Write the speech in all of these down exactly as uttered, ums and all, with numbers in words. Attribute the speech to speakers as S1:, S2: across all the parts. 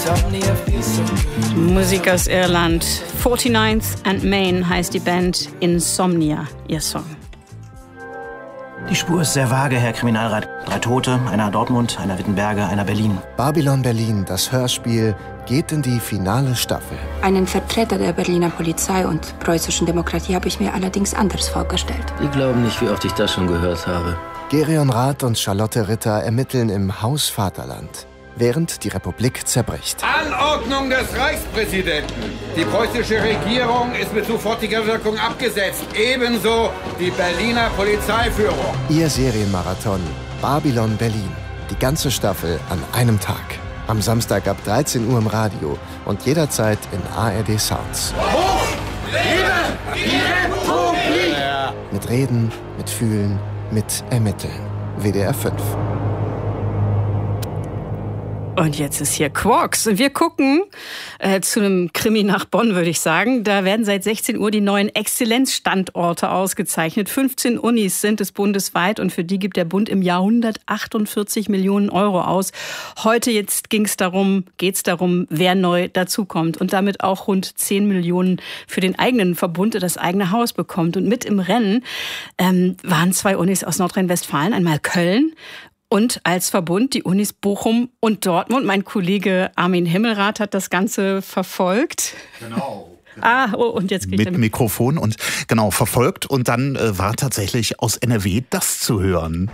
S1: Musik aus Irland. forty-ninth and Main heißt die Band, Insomnia, ihr Song.
S2: Die Spur ist sehr vage, Herr Kriminalrat. Drei Tote, einer Dortmund, einer Wittenberge, einer Berlin.
S3: Babylon Berlin, das Hörspiel, geht in die finale Staffel.
S4: Einen Vertreter der Berliner Polizei und preußischen Demokratie habe ich mir allerdings anders vorgestellt.
S5: Sie glauben nicht, wie oft ich das schon gehört habe.
S3: Gerion Rath und Charlotte Ritter ermitteln im Haus Vaterland, während die Republik zerbricht.
S6: Anordnung des Reichspräsidenten. Die preußische Regierung ist mit sofortiger Wirkung abgesetzt. Ebenso die Berliner Polizeiführung.
S3: Ihr Serienmarathon Babylon Berlin. Die ganze Staffel an einem Tag. Am Samstag ab dreizehn Uhr im Radio und jederzeit in A R D Sounds.
S6: Hoch! Lebe die Republik!
S3: Mit Reden, mit Fühlen, mit Ermitteln. W D R fünf.
S1: Und jetzt ist hier Quarks. Und wir gucken äh, zu einem Krimi nach Bonn, würde ich sagen. Da werden seit sechzehn Uhr die neuen Exzellenzstandorte ausgezeichnet. fünfzehn Unis sind es bundesweit und für die gibt der Bund im Jahr hundertachtundvierzig Millionen Euro aus. Heute jetzt ging es darum, geht es darum, wer neu dazukommt und damit auch rund zehn Millionen für den eigenen Verbund, das eigene Haus bekommt. Und mit im Rennen ähm, waren zwei Unis aus Nordrhein-Westfalen, einmal Köln und als Verbund die Unis Bochum und Dortmund. Mein Kollege Armin Himmelrath hat das Ganze verfolgt.
S7: Genau.
S1: Ah, oh, und jetzt
S7: mit Mikrofon und genau verfolgt. Und dann äh, war tatsächlich aus N R W das zu hören.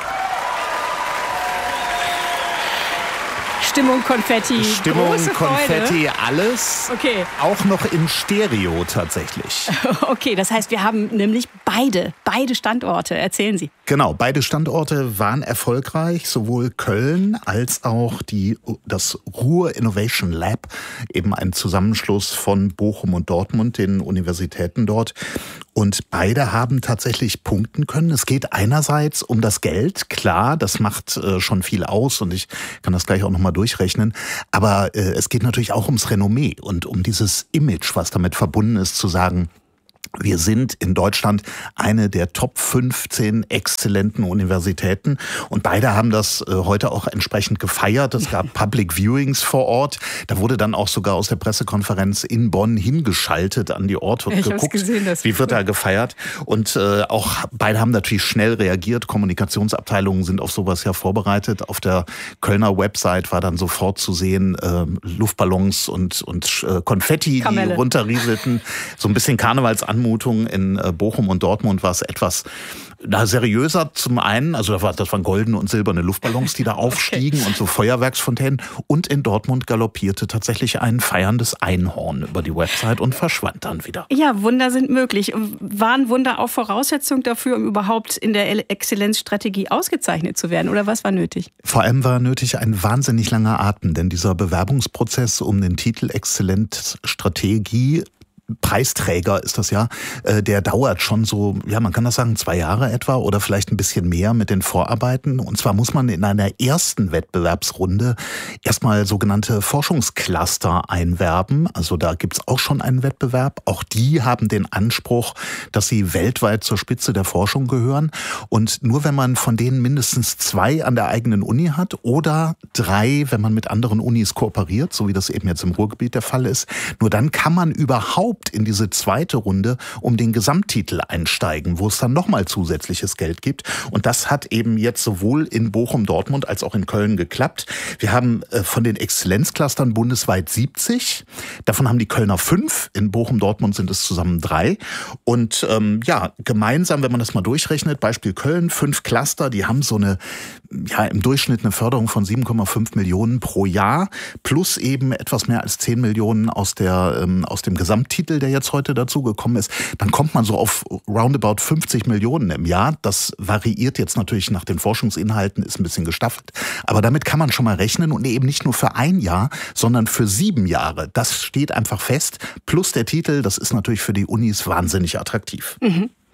S1: Stimmung, Konfetti,
S7: Stimmung,
S1: große
S7: Konfetti,
S1: Freude.
S7: alles.
S1: Okay.
S7: Auch noch in Stereo tatsächlich.
S1: Okay, das heißt, wir haben nämlich beide, beide Standorte. Erzählen Sie.
S7: Genau, beide Standorte waren erfolgreich, sowohl Köln als auch die, das Ruhr Innovation Lab, eben ein Zusammenschluss von Bochum und Dortmund, den Universitäten dort. Und beide haben tatsächlich punkten können. Es geht einerseits um das Geld, klar, das macht äh, schon viel aus und ich kann das gleich auch nochmal durchrechnen. Aber äh, es geht natürlich auch ums Renommee und um dieses Image, was damit verbunden ist, zu sagen, wir sind in Deutschland eine der Top fünfzehn exzellenten Universitäten und beide haben das äh, heute auch entsprechend gefeiert. Es gab Public Viewings vor Ort. Da wurde dann auch sogar aus der Pressekonferenz in Bonn hingeschaltet an die Orte und
S1: ich
S7: geguckt,
S1: gesehen,
S7: wie wird da gefeiert. Und äh, auch beide haben natürlich schnell reagiert. Kommunikationsabteilungen sind auf sowas ja vorbereitet. Auf der Kölner Website war dann sofort zu sehen äh, Luftballons und, und äh, Konfetti,
S1: Kamelle,
S7: die runterrieselten. So ein bisschen Karnevalsanmutung. In Bochum und Dortmund war es etwas na, seriöser zum einen, also das, war, das waren goldene und silberne Luftballons, die da aufstiegen okay. und so Feuerwerksfontänen. Und in Dortmund galoppierte tatsächlich ein feierndes Einhorn über die Website und verschwand dann wieder.
S1: Ja, Wunder sind möglich. Waren Wunder auch Voraussetzung dafür, um überhaupt in der Exzellenzstrategie ausgezeichnet zu werden? Oder was war nötig?
S7: Vor allem war nötig ein wahnsinnig langer Atem, denn dieser Bewerbungsprozess um den Titel Exzellenzstrategie, Preisträger ist das ja, der dauert schon so, ja, man kann das sagen, zwei Jahre etwa oder vielleicht ein bisschen mehr mit den Vorarbeiten. Und zwar muss man in einer ersten Wettbewerbsrunde erstmal sogenannte Forschungscluster einwerben. Also da gibt's auch schon einen Wettbewerb. Auch die haben den Anspruch, dass sie weltweit zur Spitze der Forschung gehören. Und nur wenn man von denen mindestens zwei an der eigenen Uni hat oder drei, wenn man mit anderen Unis kooperiert, so wie das eben jetzt im Ruhrgebiet der Fall ist, nur dann kann man überhaupt in diese zweite Runde um den Gesamttitel einsteigen, wo es dann nochmal zusätzliches Geld gibt. Und das hat eben jetzt sowohl in Bochum, Dortmund als auch in Köln geklappt. Wir haben von den Exzellenzclustern bundesweit siebzig. Davon haben die Kölner fünf. In Bochum, Dortmund sind es zusammen drei. Und ähm, ja, gemeinsam, wenn man das mal durchrechnet, Beispiel Köln, fünf Cluster, die haben so eine, ja, im Durchschnitt eine Förderung von sieben Komma fünf Millionen pro Jahr, plus eben etwas mehr als zehn Millionen aus der, ähm, aus dem Gesamttitel, der jetzt heute dazugekommen ist, dann kommt man so auf roundabout fünfzig Millionen im Jahr. Das variiert jetzt natürlich nach den Forschungsinhalten, ist ein bisschen gestaffelt. Aber damit kann man schon mal rechnen und eben nicht nur für ein Jahr, sondern für sieben Jahre. Das steht einfach fest. Plus der Titel, das ist natürlich für die Unis wahnsinnig attraktiv.
S1: Mhm.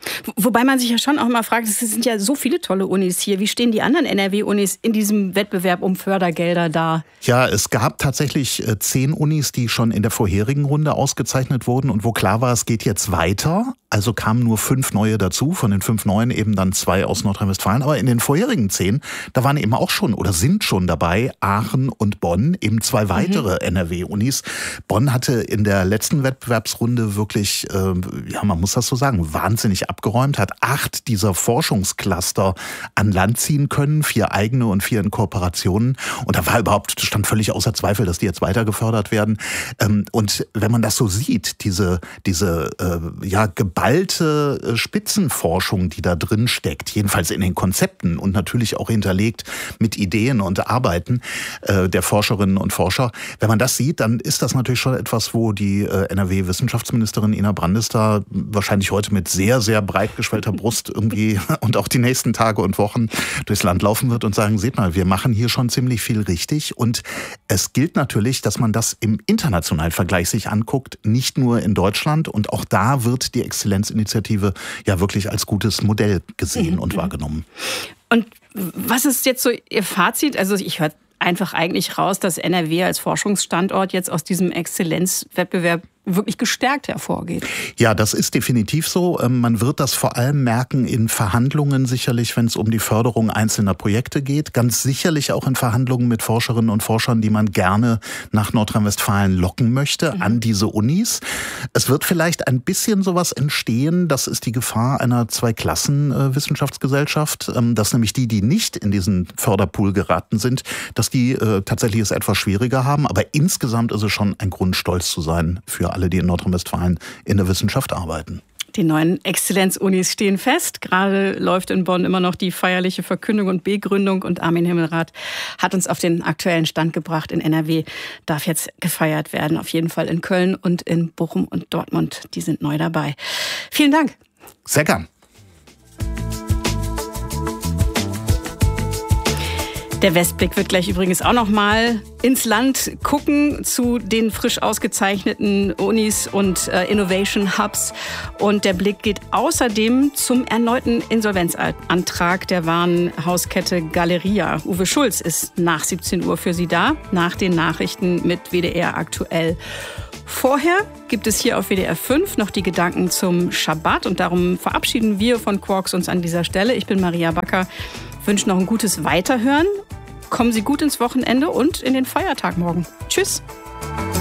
S1: Wobei man sich ja schon auch mal fragt, es sind ja so viele tolle Unis hier. Wie stehen die anderen N R W-Unis in diesem Wettbewerb um Fördergelder da?
S7: Ja, es gab tatsächlich zehn Unis, die schon in der vorherigen Runde ausgezeichnet wurden und wo klar war, es geht jetzt weiter. Also kamen nur fünf neue dazu, von den fünf neuen eben dann zwei aus Nordrhein-Westfalen. Aber in den vorherigen zehn, da waren eben auch schon oder sind schon dabei Aachen und Bonn, eben zwei weitere mhm. N R W-Unis. Bonn hatte in der letzten Wettbewerbsrunde wirklich, äh, ja, man muss das so sagen, wahnsinnig abgeräumt, hat acht dieser Forschungscluster an Land ziehen können, vier eigene und vier in Kooperationen. Und da war überhaupt, stand völlig außer Zweifel, dass die jetzt weiter gefördert werden. Und wenn man das so sieht, diese, diese ja, geballte Spitzenforschung, die da drin steckt, jedenfalls in den Konzepten und natürlich auch hinterlegt mit Ideen und Arbeiten der Forscherinnen und Forscher, wenn man das sieht, dann ist das natürlich schon etwas, wo die N R W-Wissenschaftsministerin Ina Brandester wahrscheinlich heute mit sehr, sehr breit geschwellter Brust irgendwie und auch die nächsten Tage und Wochen durchs Land laufen wird und sagen, seht mal, wir machen hier schon ziemlich viel richtig. Und es gilt natürlich, dass man das im internationalen Vergleich sich anguckt, nicht nur in Deutschland. Und auch da wird die Exzellenzinitiative ja wirklich als gutes Modell gesehen mhm. und wahrgenommen.
S1: Und was ist jetzt so Ihr Fazit? Also ich höre einfach eigentlich raus, dass N R W als Forschungsstandort jetzt aus diesem Exzellenzwettbewerb wirklich gestärkt hervorgeht.
S7: Ja, das ist definitiv so. Man wird das vor allem merken in Verhandlungen sicherlich, wenn es um die Förderung einzelner Projekte geht. Ganz sicherlich auch in Verhandlungen mit Forscherinnen und Forschern, die man gerne nach Nordrhein-Westfalen locken möchte, mhm. an diese Unis. Es wird vielleicht ein bisschen sowas entstehen, das ist die Gefahr einer Zwei-Klassen-Wissenschaftsgesellschaft, dass nämlich die, die nicht in diesen Förderpool geraten sind, dass die äh, tatsächlich es etwas schwieriger haben. Aber insgesamt ist es schon ein Grund, stolz zu sein für alle, die in Nordrhein-Westfalen in der Wissenschaft arbeiten.
S1: Die neuen Exzellenzunis stehen fest. Gerade läuft in Bonn immer noch die feierliche Verkündung und Begründung. Und Armin Himmelrath hat uns auf den aktuellen Stand gebracht. In N R W darf jetzt gefeiert werden. Auf jeden Fall in Köln und in Bochum und Dortmund. Die sind neu dabei. Vielen Dank.
S7: Sehr gern.
S1: Der Westblick wird gleich übrigens auch noch mal ins Land gucken zu den frisch ausgezeichneten Unis und äh, Innovation Hubs. Und der Blick geht außerdem zum erneuten Insolvenzantrag der Warenhauskette Galeria. Uwe Schulz ist nach siebzehn Uhr für Sie da, nach den Nachrichten mit W D R aktuell. Vorher gibt es hier auf W D R fünf noch die Gedanken zum Schabbat. Und darum verabschieden wir von Quarks uns an dieser Stelle. Ich bin Maria Backer. Wünsche noch ein gutes Weiterhören. Kommen Sie gut ins Wochenende und in den Feiertag morgen. Tschüss.